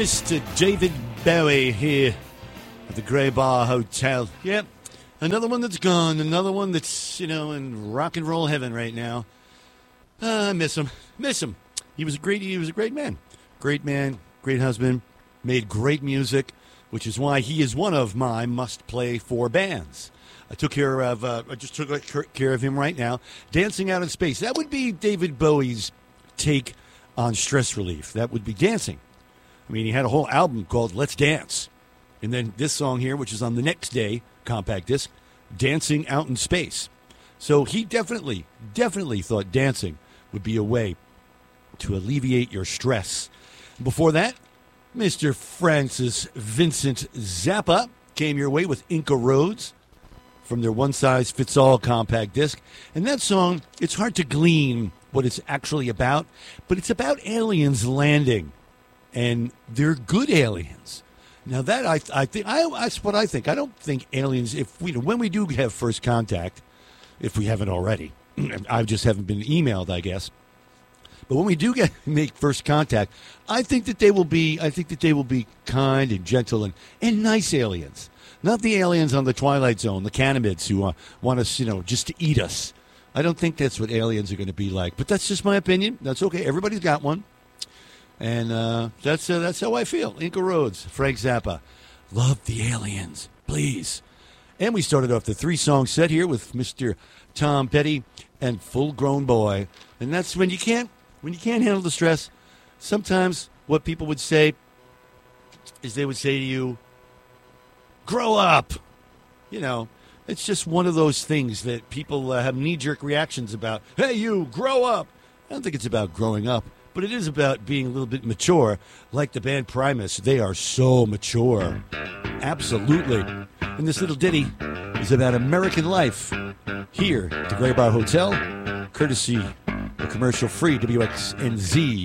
Mr. David Bowie here at the Grey Bar Hotel. Yep, another one that's gone, another one that's, in rock and roll heaven right now. I miss him. He was a great man. Great man, great husband, made great music, which is why he is one of my must-play for bands. I just took care of him right now. Dancing Out in Space. That would be David Bowie's take on stress relief. That would be dancing. I mean, he had a whole album called Let's Dance. And then this song here, which is on the Next Day compact disc, Dancing Out in Space. So he definitely thought dancing would be a way to alleviate your stress. Before that, Mr. Francis Vincent Zappa came your way with Inca Roads from their one-size-fits-all compact disc. And that song, it's hard to glean what it's actually about, but it's about aliens landing. And they're good aliens. Now that that's what I think. I don't think aliens, when we do have first contact, if we haven't already, I just haven't been emailed, I guess. But when we do make first contact, I think that they will be kind and gentle and nice aliens. Not the aliens on the Twilight Zone, the Canamids who want us, just to eat us. I don't think that's what aliens are going to be like. But that's just my opinion. That's okay. Everybody's got one. And that's how I feel. Inca Roads, Frank Zappa. Love the aliens, please. And we started off the 3-song set here with Mr. Tom Petty and Full Grown Boy. And that's when you can't handle the stress. Sometimes what people would say is they would say to you, grow up. It's just one of those things that people have knee-jerk reactions about. Hey, you, grow up. I don't think it's about growing up. But it is about being a little bit mature, like the band Primus. They are so mature. Absolutely. And this little ditty is about American life here at the Grey Bar Hotel, courtesy of commercial-free WXNZ.